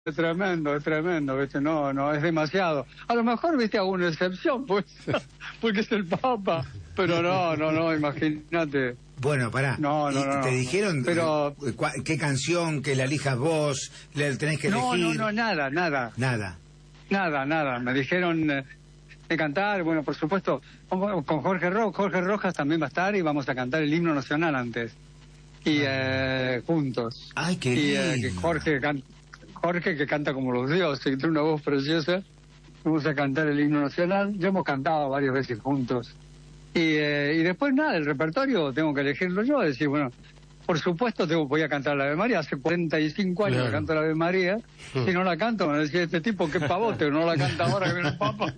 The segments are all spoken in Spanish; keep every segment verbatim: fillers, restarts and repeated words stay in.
es tremendo, es tremendo, ¿viste? No, no, es demasiado. A lo mejor, ¿viste? Hago una excepción, pues, porque es el Papa. Pero no, no, no, imagínate. Bueno, pará. No, no, no. ¿Te dijeron pero... qué canción, que la elijas vos, le tenés que no, elegir? No, no, nada, nada. Nada. Nada, nada. Me dijeron eh, de cantar, bueno, por supuesto, con, con Jorge Rojas. Jorge Rojas también va a estar y vamos a cantar el himno nacional antes. Y eh, juntos. Ay, qué lindo. Y eh, que Jorge, can, Jorge que canta como los dioses, que tiene una voz preciosa. Vamos a cantar el himno nacional. Ya hemos cantado varias veces juntos. Y, eh, y después nada, el repertorio tengo que elegirlo yo, decir, bueno, por supuesto tengo, voy a cantar la Ave María, hace cuarenta y cinco años claro. que canto la Ave María, hmm. si no la canto me decía este tipo, qué pavote, no la canta ahora que viene el Papa.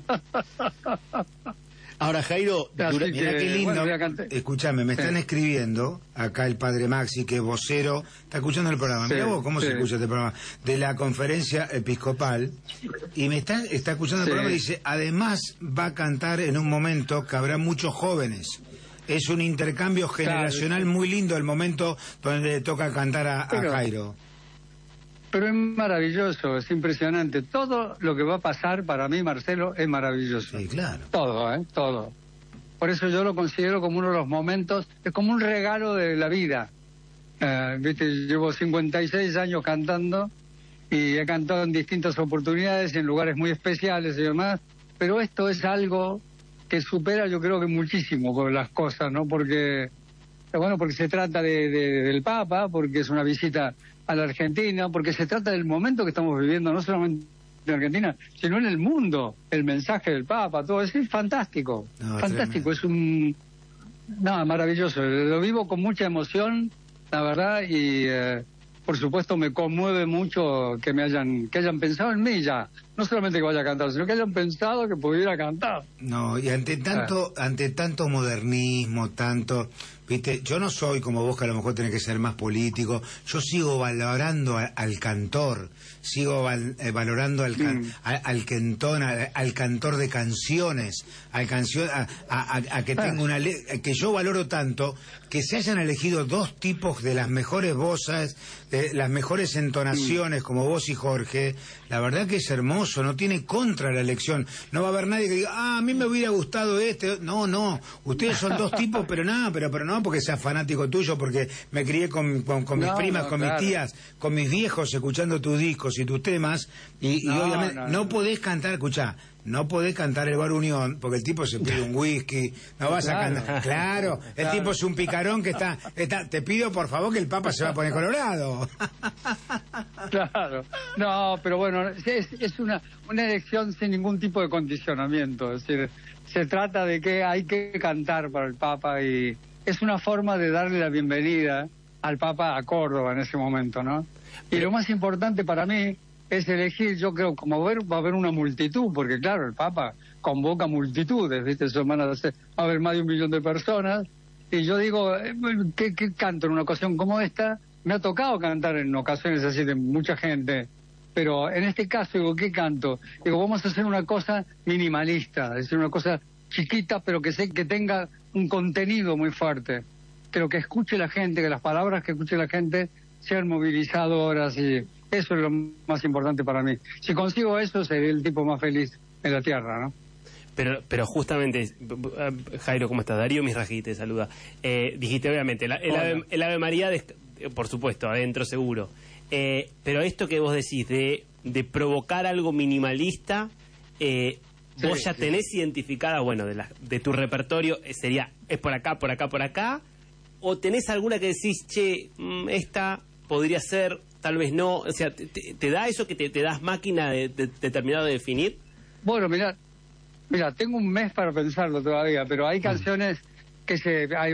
Ahora, Jairo, dura, que, mirá qué lindo. Bueno, escúchame, me sí. están escribiendo acá el padre Maxi, que es vocero, está escuchando el programa. Sí, mirá vos cómo sí. se escucha este programa, de la conferencia episcopal, y me está, está escuchando sí. el programa y dice, además va a cantar en un momento que habrá muchos jóvenes. Es un intercambio generacional claro. muy lindo el momento donde le toca cantar a, a Jairo. Pero es maravilloso, es impresionante. Todo lo que va a pasar para mí, Marcelo, es maravilloso. Sí, claro. Todo, ¿eh? Todo. Por eso yo lo considero como uno de los momentos, es como un regalo de la vida. Eh, viste, llevo cincuenta y seis años cantando y he cantado en distintas oportunidades, en lugares muy especiales y demás, pero esto es algo que supera yo creo que muchísimo por las cosas, ¿no? Porque, bueno, porque se trata de, de, del Papa, porque es una visita a la Argentina, porque se trata del momento que estamos viviendo, no solamente en Argentina, sino en el mundo, el mensaje del Papa, todo eso es fantástico, no, fantástico, tremendo. Es un... No, maravilloso, lo vivo con mucha emoción, la verdad, y eh, por supuesto me conmueve mucho que me hayan, que hayan pensado en mí ya, no solamente que vaya a cantar, sino que hayan pensado que pudiera cantar. No, y ante tanto, ah. ante tanto modernismo, tanto... Viste, yo no soy como vos, que a lo mejor tenés que ser más político. Yo sigo valorando a, al cantor, sigo val, eh, valorando al, can, mm. a, al quentón, a, al cantor de canciones, al canción, a, a, a, a que tenga una le que yo valoro tanto que se hayan elegido dos tipos de las mejores voces, de las mejores entonaciones, mm. como vos y Jorge. La verdad que es hermoso, no tiene contra la elección. No va a haber nadie que diga, ah, a mí me hubiera gustado este. No, no, ustedes son dos tipos, pero nada, pero, pero no porque sea fanático tuyo, porque me crié con, con, con mis no, primas, no, con claro. mis tías, con mis viejos, escuchando tus discos y tus temas, y, no, y obviamente no, no, no podés cantar, escuchá, no podés cantar el Bar Unión, porque el tipo se pide un whisky, no vas claro. a cantar, claro, el claro. tipo es un picarón que está, está, te pido por favor que el Papa se va a poner colorado. Claro, no, pero bueno, es, es una, una elección sin ningún tipo de condicionamiento, es decir, se trata de que hay que cantar para el Papa y es una forma de darle la bienvenida al Papa a Córdoba en ese momento, ¿no? Y lo más importante para mí es elegir, yo creo, como ver, va a haber una multitud, porque claro, el Papa convoca multitudes, ¿viste? Eso van a hacer, va a haber más de un millón de personas, y yo digo, ¿qué, qué canto en una ocasión como esta? Me ha tocado cantar en ocasiones así de mucha gente, pero en este caso, digo, ¿qué canto? Digo, vamos a hacer una cosa minimalista, es decir, una cosa chiquita, pero que sé que tenga un contenido muy fuerte, pero que escuche la gente, que las palabras que escuche la gente sean movilizadoras, y eso es lo más importante para mí. Si consigo eso, seré el tipo más feliz en la tierra, ¿no? Pero, pero justamente, Jairo, ¿cómo estás? Darío Misraji te saluda. Eh, dijiste, obviamente, la, el, ave, el Ave María, de, por supuesto, adentro seguro. Eh, pero esto que vos decís de, de provocar algo minimalista, eh, sí, vos ya sí. tenés identificada, bueno, de, la, de tu repertorio, sería, es por acá, por acá, por acá, o tenés alguna que decís, che, esta podría ser, tal vez no, o sea, ¿te, te da eso que te, te das máquina de, de, de terminado de definir? Bueno, mirá, mira, tengo un mes para pensarlo todavía, pero hay canciones que se... Hay...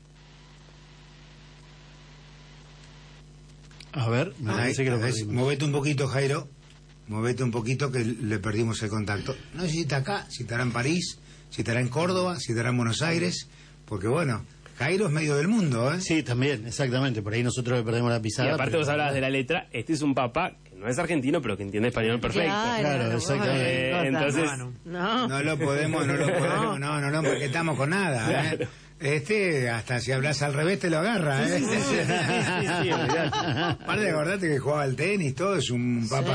A ver, me parece que lo perdimos. Movete un poquito, Jairo. Movete un poquito que le perdimos el contacto. No sé si está acá, si estará en París, si estará en Córdoba, si estará en Buenos Aires, porque bueno, Jairo es medio del mundo, ¿eh? Sí, también, exactamente, por ahí nosotros le perdemos la pisada. Y aparte pero... vos hablabas de la letra, este es un papa que no es argentino, pero que entiende español perfecto. Claro, claro, exactamente. Eh, entonces... No. no lo podemos, no lo podemos, no, no, no empaquetamos con nada, ¿eh? Este, hasta si hablas al revés te lo agarra, ¿eh? Sí, sí, sí, sí, sí, Aparte, acordate que jugaba al tenis, todo es un papa.